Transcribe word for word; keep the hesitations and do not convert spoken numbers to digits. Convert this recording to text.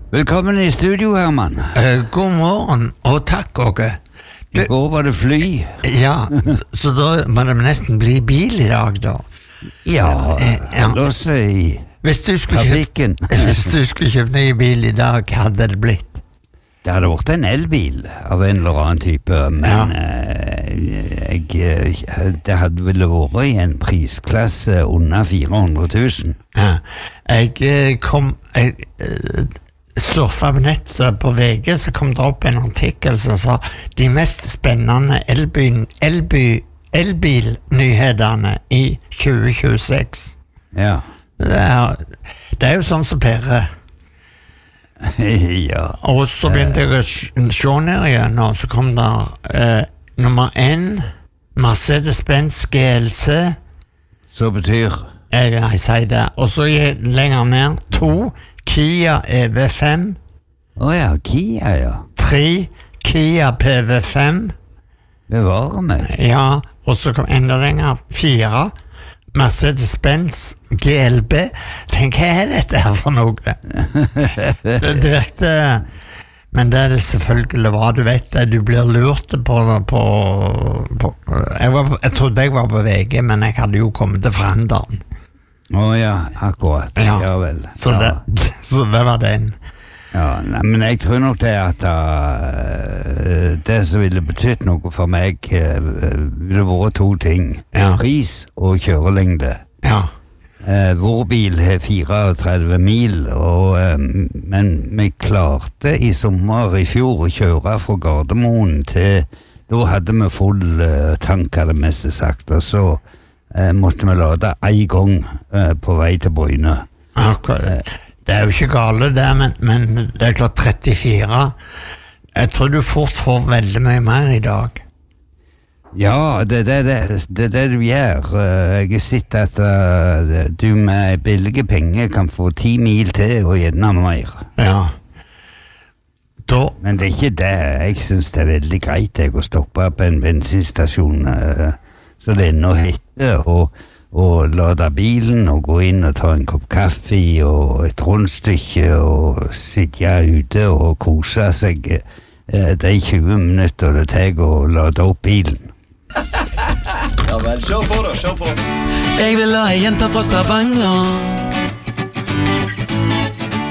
Velkommen i studio, Herman. Uh, god morgen, og takk, Åge. I går var det fly. Ja, så da må det nesten bli bil i dag, da. Ja, ja. ellers i hvis du trafikken. Kjøpt, hvis du skulle kjøpt ny bil i dag, hva hadde det blitt? Det hadde vært en elbil av en eller annen type, men ja. eh, jeg, det hadde vel vært i en prisklasse under fire hundre tusen. Ja. Jeg kom... Jeg, surfa på nettet på V G, så kom det opp en artikkel som sa de mest spennende elbil, elbil, elbilnyhetene i tjue tjueseks. Ja. Det er, det er jo sånn som Perre. Ja. Og så begynte jeg å se ned igjen, og så kom der eh, nummer én, Mercedes-Benz G L C. Så betyr? Jeg, jeg sier det. Og så lenger ned, to, Kia E V fem. Åja, oh Kia, ja. Tre, Kia P V fem. Bevarer meg. Ja, og så kom enda lenger, fire, Mercedes-Benz G L B. Tenk, hva er dette her for noe? det, det virkte, men det er det selvfølgelig hva du vet, du blir lurt på, på, på jeg, var, jeg trodde jeg var på V G, men jeg hadde jo kommet til Franderen. Åja, akkurat, ja, ja vel. Så, ja. Det, så det var den. Ja, nei, men jeg tror nok det at uh, det som ville betydd noe for meg uh, ville vært to ting. Ja. Pris og kjørelengde. Ja. Uh, vår bil har trettefire mil, og, uh, men vi klarte i sommer i fjor å kjøre fra Gardermoen til, da hadde vi full uh, tank av det meste sagt, og så uh, måtte vi lade en gang uh, på vei til Bryne. Akkurat. Uh, Det er jo ikke gale det, men, men det er klart trettifire. Jeg tror du fort får veldig mye mer i dag. Ja, det er det, det, det, det du gjør. Jeg har sett at uh, du med billige penger kan få ti mil til og gjerne mer. Ja. Da... Men det er ikke det. Jeg synes det er veldig greit jeg, å stoppe på en bensinstasjon uh, så det er noe hette og og lade bilen og gå inn og ta en kopp kaffe og et rundstykke og sitte ute og kose seg eh, de tjue minutter det tar å lade opp bilen. Ja vel, kjør på da, kjør på. Jeg vil ha en jente fra Stavanger